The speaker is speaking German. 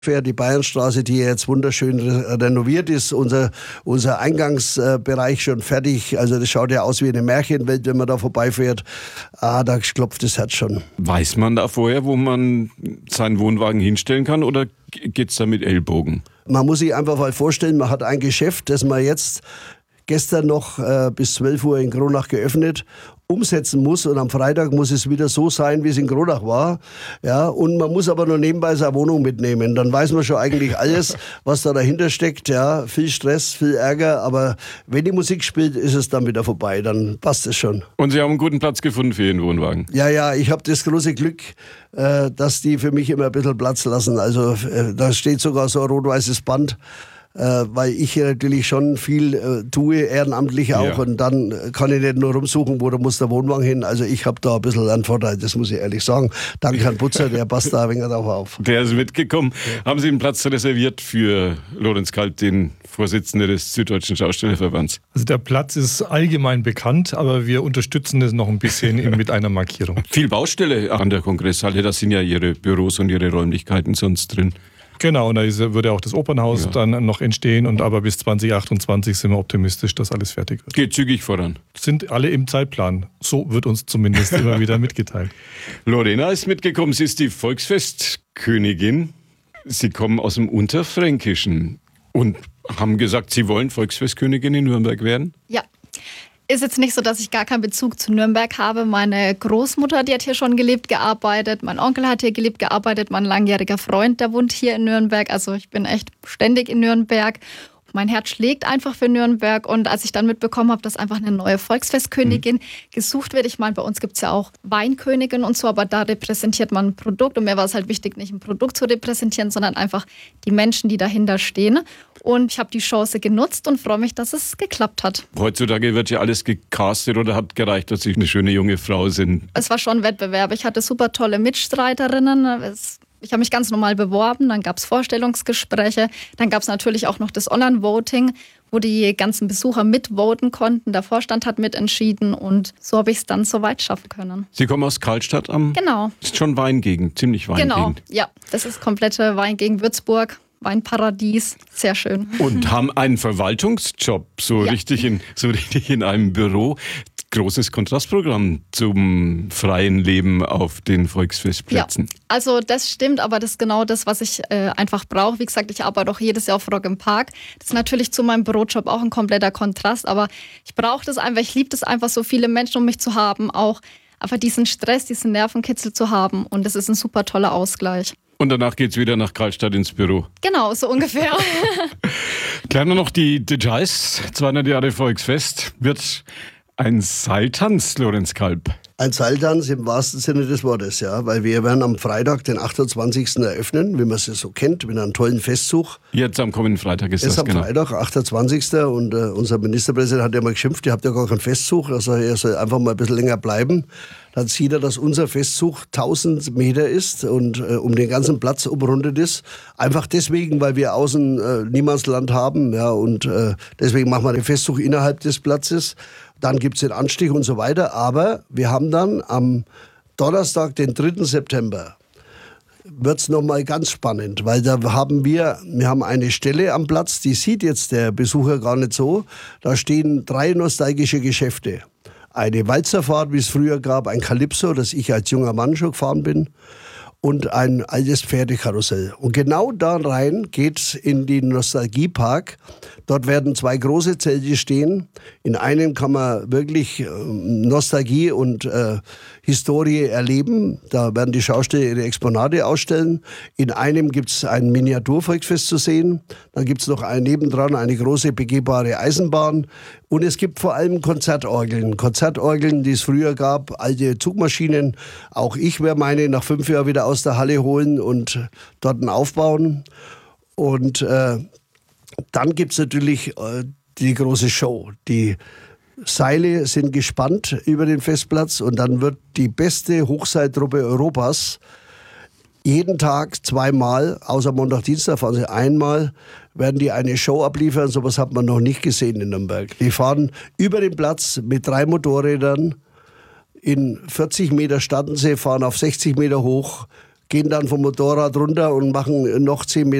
Die Bayernstraße, die jetzt wunderschön renoviert ist, unser Eingangsbereich schon fertig. Also das schaut ja aus wie eine Märchenwelt, wenn man da vorbeifährt. Da klopft das Herz schon. Weiß man da vorher, wo man seinen Wohnwagen hinstellen kann, oder geht's da mit Ellbogen? Man muss sich einfach mal vorstellen, man hat ein Geschäft, das man jetzt gestern noch bis 12 Uhr in Kronach geöffnet, umsetzen muss, und am Freitag muss es wieder so sein, wie es in Kronach war. Ja, und man muss aber nur nebenbei seine Wohnung mitnehmen. Dann weiß man schon eigentlich alles, was da dahinter steckt. Ja, viel Stress, viel Ärger, aber wenn die Musik spielt, ist es dann wieder vorbei. Dann passt es schon. Und Sie haben einen guten Platz gefunden für Ihren Wohnwagen? Ja, ich habe das große Glück, dass die für mich immer ein bisschen Platz lassen. Also da steht sogar so ein rot-weißes Band, weil ich hier natürlich schon viel tue, ehrenamtlich auch, und dann kann ich nicht nur rumsuchen, wo da muss der Wohnwagen hin. Also ich habe da ein bisschen einen Vorteil, das muss ich ehrlich sagen. Danke an Putzer, der passt da ein wenig drauf auf. Der ist mitgekommen. Ja. Haben Sie einen Platz reserviert für Lorenz Kalb, den Vorsitzenden des Süddeutschen Schaustellerverbands? Also der Platz ist allgemein bekannt, aber wir unterstützen es noch ein bisschen mit einer Markierung. Viel Baustelle an der Kongresshalle, da sind ja Ihre Büros und Ihre Räumlichkeiten sonst drin. Genau, und da würde auch das Opernhaus dann noch entstehen, und aber bis 2028 sind wir optimistisch, dass alles fertig wird. Geht zügig voran. Sind alle im Zeitplan. So wird uns zumindest immer wieder mitgeteilt. Lorena ist mitgekommen, sie ist die Volksfestkönigin. Sie kommen aus dem Unterfränkischen und haben gesagt, Sie wollen Volksfestkönigin in Nürnberg werden? Ja. Ist jetzt nicht so, dass ich gar keinen Bezug zu Nürnberg habe. Meine Großmutter, die hat hier schon gelebt, gearbeitet. Mein Onkel hat hier gelebt, gearbeitet. Mein langjähriger Freund, der wohnt hier in Nürnberg. Also ich bin echt ständig in Nürnberg. Mein Herz schlägt einfach für Nürnberg, und als ich dann mitbekommen habe, dass einfach eine neue Volksfestkönigin gesucht wird, ich meine, bei uns gibt es ja auch Weinkönigin und so, aber da repräsentiert man ein Produkt, und mir war es halt wichtig, nicht ein Produkt zu repräsentieren, sondern einfach die Menschen, die dahinter stehen. Und ich habe die Chance genutzt und freue mich, dass es geklappt hat. Heutzutage wird ja alles gecastet, oder hat gereicht, dass Sie eine schöne junge Frau sind? Es war schon ein Wettbewerb. Ich hatte super tolle Mitstreiterinnen. Ich habe mich ganz normal beworben, dann gab es Vorstellungsgespräche, dann gab es natürlich auch noch das Online-Voting, wo die ganzen Besucher mitvoten konnten. Der Vorstand hat mitentschieden, und so habe ich es dann so weit schaffen können. Sie kommen aus Karlstadt Genau. Ist schon Weingegend, ziemlich Weingegend. Genau, ja, das ist komplette Weingegend Würzburg. Weinparadies, sehr schön. Und haben einen Verwaltungsjob, so richtig in einem Büro. Großes Kontrastprogramm zum freien Leben auf den Volksfestplätzen. Ja, also das stimmt, aber das ist genau das, was ich einfach brauche. Wie gesagt, ich arbeite auch jedes Jahr auf Rock im Park. Das ist natürlich zu meinem Bürojob auch ein kompletter Kontrast, aber ich brauche das einfach, ich liebe das einfach, so viele Menschen um mich zu haben, auch einfach diesen Stress, diesen Nervenkitzel zu haben, und das ist ein super toller Ausgleich. Und danach geht's wieder nach Karlstadt ins Büro. Genau, so ungefähr. Kleiner noch die Details. 200 Jahre Volksfest wird ein Seiltanz, Lorenz Kalb. Ein Seiltanz im wahrsten Sinne des Wortes, ja, weil wir werden am Freitag, den 28. eröffnen, wie man es so kennt, mit einem tollen Festzug. Jetzt am kommenden Freitag ist das, genau. Freitag, 28. Und unser Ministerpräsident hat ja mal geschimpft, ihr habt ja gar keinen Festzug, also er soll einfach mal ein bisschen länger bleiben. Dann sieht er, dass unser Festzug 1000 Meter ist und um den ganzen Platz umrundet ist. Einfach deswegen, weil wir außen Niemandsland haben, ja, und deswegen machen wir den Festzug innerhalb des Platzes. Dann gibt es den Anstich und so weiter. Aber wir haben dann am Donnerstag, den 3. September, wird es nochmal ganz spannend, weil da haben wir haben eine Stelle am Platz, die sieht jetzt der Besucher gar nicht so. Da stehen 3 nostalgische Geschäfte. Eine Walzerfahrt, wie es früher gab, ein Calypso, das ich als junger Mann schon gefahren bin, und ein altes Pferdekarussell. Und genau da rein geht's in den Nostalgiepark. Dort werden 2 große Zelte stehen. In einem kann man wirklich Nostalgie und Historie erleben. Da werden die Schausteller ihre Exponate ausstellen. In einem gibt's ein Miniaturvolksfest zu sehen. Dann gibt's noch nebendran eine große begehbare Eisenbahn. Und es gibt vor allem Konzertorgeln. Konzertorgeln, die es früher gab, alte Zugmaschinen. Auch ich werde meine nach 5 Jahren wieder aus der Halle holen und dort aufbauen. Und dann gibt es natürlich die große Show. Die Seile sind gespannt über den Festplatz, und dann wird die beste Hochseiltruppe Europas jeden Tag 2-mal, außer Montag, Dienstag fahren sie einmal, werden die eine Show abliefern. Sowas hat man noch nicht gesehen in Nürnberg. Die fahren über den Platz mit 3 Motorrädern. In 40 Meter starten sie, fahren auf 60 Meter hoch, gehen dann vom Motorrad runter und machen noch 10 Meter